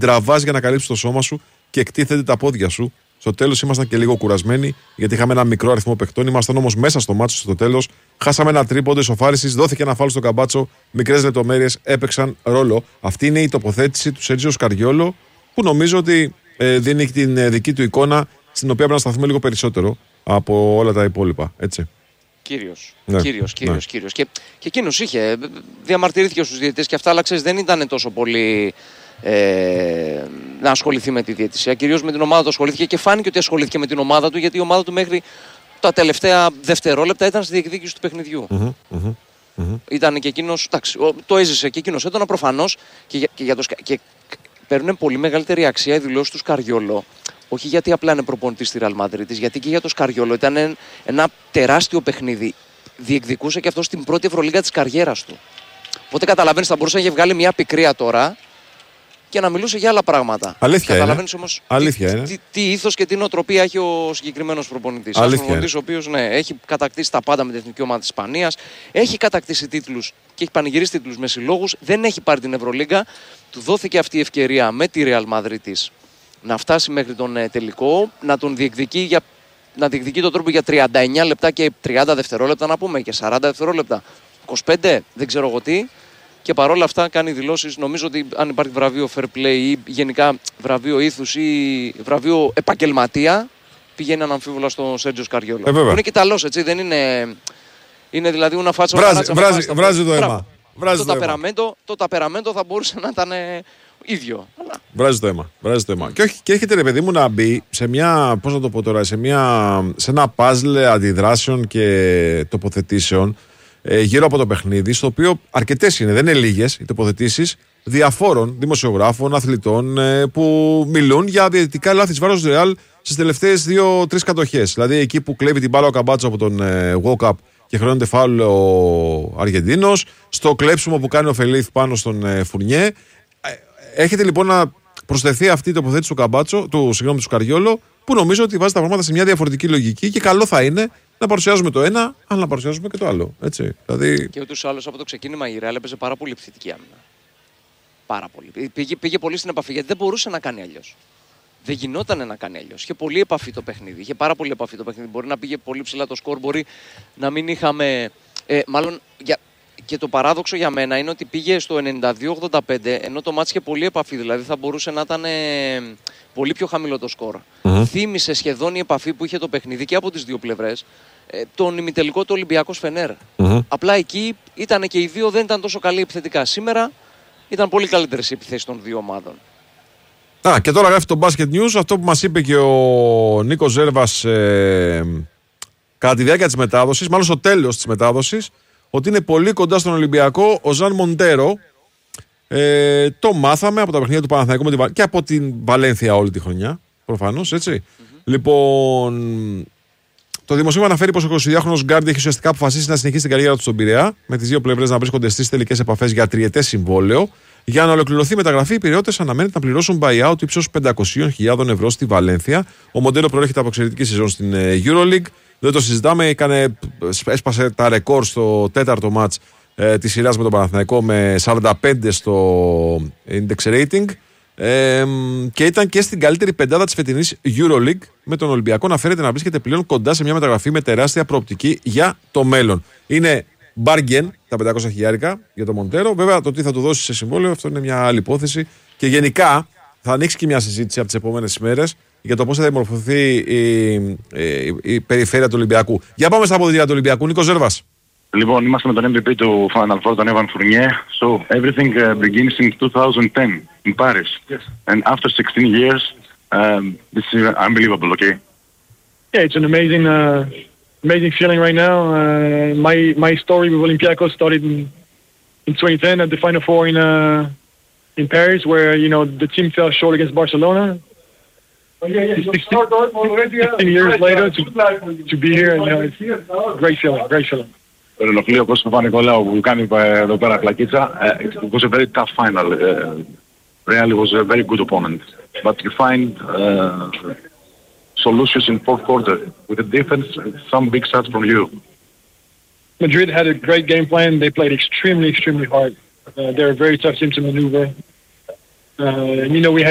τραβάς για να καλύψεις το σώμα σου και εκτίθεται τα πόδια σου. Στο τέλος ήμασταν και λίγο κουρασμένοι, γιατί είχαμε ένα μικρό αριθμό παιχτών. Ήμασταν όμως μέσα στο μάτσο στο τέλος. Χάσαμε ένα τρίποντο ισοφάρισης, δόθηκε ένα φάουλ στο Καμπάτσο. Μικρές λεπτομέρειες έπαιξαν ρόλο. Αυτή είναι η τοποθέτηση του Σέρτζιο Σκαριόλο, που νομίζω ότι δίνει την δική του εικόνα, στην οποία πρέπει να σταθούμε λίγο περισσότερο από όλα τα υπόλοιπα. Έτσι. Κύριος. Και εκείνος είχε, διαμαρτυρήθηκε στους διαιτητές και αυτά, αλλά ξέρεις, δεν ήταν τόσο πολύ να ασχοληθεί με τη διαιτησία. Κυρίως με την ομάδα του ασχολήθηκε και φάνηκε ότι ασχολήθηκε με την ομάδα του, γιατί η ομάδα του μέχρι τα τελευταία δευτερόλεπτα ήταν στη διεκδίκηση του παιχνιδιού. Ήταν και εκείνος, εντάξει, το έζησε και εκείνος έντονα προφανώς, και παίρνουν πολύ μεγαλύτερη αξία οι δηλώσεις του Σκαριόλο. Όχι γιατί απλά είναι προπονητής στη Real Madrid, γιατί και για το Σκαριόλο ήταν ένα τεράστιο παιχνίδι. Διεκδικούσε και αυτό στην πρώτη Ευρωλίγκα της καριέρας του. Οπότε καταλαβαίνεις, θα μπορούσε να έχει βγάλει μια πικρία τώρα και να μιλούσε για άλλα πράγματα. Αλήθεια καταλαβαίνεις όμως τι ήθος και τι νοοτροπία έχει ο συγκεκριμένος προπονητής. Ένας προπονητής ο οποίος έχει κατακτήσει τα πάντα με την εθνική ομάδα της Ισπανίας, έχει κατακτήσει τίτλους και έχει πανηγυρίσει τίτλους με συλλόγους, δεν έχει πάρει την Ευρωλίγκα. Του δόθηκε αυτή η ευκαιρία με τη Real Madrid να φτάσει μέχρι τον τελικό, να τον διεκδικεί να διεκδικεί τον τρόπο για 39 λεπτά και 30 δευτερόλεπτα, να πούμε, και 40 δευτερόλεπτα, 25, δεν ξέρω εγώ τι. Και παρόλα αυτά κάνει δηλώσεις. Νομίζω ότι αν υπάρχει βραβείο fair play ή γενικά βραβείο ήθους ή βραβείο επαγγελματία, πηγαίνει αναμφίβολα στον Σέρτζιο Σκαριόλο. Είναι και Ιταλός, έτσι, δεν είναι. Είναι δηλαδή una faccia. Βράζει το αίμα. Το ταπεραμέντο θα μπορούσε να ήταν ίδιο. Βράζει το αίμα. Και έρχεται, ρε παιδί μου, να μπει σε μια. Πώς να το πω τώρα, σε ένα παζλ αντιδράσεων και τοποθετήσεων γύρω από το παιχνίδι, στο οποίο αρκετές είναι, δεν είναι λίγες οι τοποθετήσεις διαφόρων δημοσιογράφων, αθλητών που μιλούν για διαιτητικά λάθη βάρος του Ρεάλ στις τελευταίες 2-3 κατοχές. Δηλαδή εκεί που κλέβει την μπάλα ο Καμπάτσο από τον walk-up και χρεώνεται φάουλ ο Αργεντίνος, στο κλέψιμο που κάνει ο Φελίθ πάνω στον Φουρνιέ. Έχετε λοιπόν να προσθεθεί αυτή η τοποθέτηση του Καμπάτσο, του Σκαριόλο, που νομίζω ότι βάζει τα πράγματα σε μια διαφορετική λογική και καλό θα είναι να παρουσιάζουμε το ένα, αλλά να παρουσιάζουμε και το άλλο. Έτσι, δηλαδή. Και ούτως ή άλλως από το ξεκίνημα η Real έπαιζε πάρα πολύ επιθετική άμυνα. Πάρα πολύ. Πήγε πολύ στην επαφή, γιατί δεν μπορούσε να κάνει αλλιώς. Δεν γινόταν να κάνει αλλιώς. Είχε πολύ επαφή το παιχνίδι. Είχε πάρα πολύ επαφή το παιχνίδι. Μπορεί να πήγε πολύ ψηλά το σκορ, μπορεί να μην είχαμε. Μάλλον. Και το παράδοξο για μένα είναι ότι πήγε στο 92-85, ενώ το μάτς είχε πολύ επαφή. Δηλαδή θα μπορούσε να ήταν πολύ πιο χαμηλό το σκορ. Θύμισε σχεδόν η επαφή που είχε το παιχνίδι και από τις δύο πλευρές τον ημιτελικό του Ολυμπιακός Φενέρ. Απλά εκεί ήταν και οι δύο, δεν ήταν τόσο καλοί επιθετικά. Σήμερα ήταν πολύ καλύτερες οι επιθέσεις των δύο ομάδων. Και τώρα γράφει το Basket News αυτό που μας είπε και ο Νίκος Ζέρβας κατά τη διάρκεια της μετάδοσης, μάλλον στο τέλος της μετάδοσης, ότι είναι πολύ κοντά στον Ολυμπιακό ο Ζαν Μοντέρο. Το μάθαμε από τα παιχνίδια του Παναθηναϊκού και από την Βαλένθια όλη τη χρονιά, προφανώς, έτσι. Λοιπόν, το δημοσίευμα αναφέρει πως ο 22χρονος Γκάρντι έχει ουσιαστικά αποφασίσει να συνεχίσει την καριέρα του στον Πειραιά, με τις δύο πλευρές να βρίσκονται στις τελικές επαφές για τριετές συμβόλαιο. Για να ολοκληρωθεί η μεταγραφή, οι Πειραιώτες αναμένεται να πληρώσουν buyout ύψος 500.000 ευρώ στη Βαλένθια. Ο Μοντέρο προέρχεται από εξαιρετική σεζόν στην EuroLeague. Δεν το συζητάμε, έσπασε τα ρεκόρ στο τέταρτο μάτς της σειράς με τον Παναθηναϊκό με 45 στο index rating και ήταν και στην καλύτερη πεντάδα της φετινής EuroLeague, με τον Ολυμπιακό να φέρεται να βρίσκεται πλέον κοντά σε μια μεταγραφή με τεράστια προοπτική για το μέλλον. Είναι bargain τα 500.000 για τον Μοντέρο. Βέβαια το τι θα του δώσει σε συμβόλαιο, αυτό είναι μια άλλη υπόθεση και γενικά θα ανοίξει και μια συζήτηση από τις επόμενες ημέρες για το πώς θα δημορφωθεί η περιφέρεια του Ολυμπιακού. Για πάμε στα αποδυτήρια του Ολυμπιακού. Νίκος Ζέρβας. Λοιπόν, είμαστε με τον MVP του Final Four, τον Evan Fournier. So, everything begins in 2010 in Paris. Yes. And after 16 years, this is unbelievable, okay? Yeah, it's an amazing feeling right now. My story with Olympiacos started in 2010 at the Final Four in Paris, where, you know, the team fell short against Barcelona. 16 years later to be here, you know, it's a great feeling. Τον ενοχλεί ο Κώστας Παπα-Νικολάου που κάνει εδώ πέρα πλακίτσα. It was a very tough final. Really was a very good opponent. But you find solutions in fourth quarter with the defense, some big shots from you. Madrid had a great game plan. They played extremely hard. They're a very tough team to maneuver. You know, we had